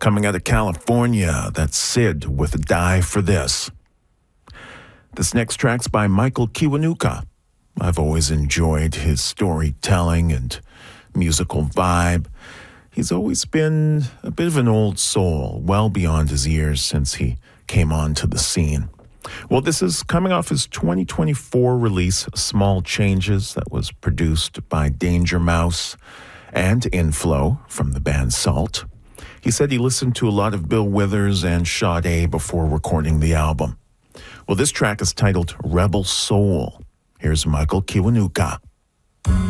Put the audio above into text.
Coming out of California, that's Sid with Die for This. This next track's by Michael Kiwanuka. I've always enjoyed his storytelling and musical vibe. He's always been a bit of an old soul, well beyond his years since he came onto the scene. Well, this is coming off his 2024 release, Small Changes, that was produced by Danger Mouse and Inflow from the band Salt. He said he listened to a lot of Bill Withers and Sade before recording the album. Well, this track is titled Rebel Soul. Here's Michael Kiwanuka.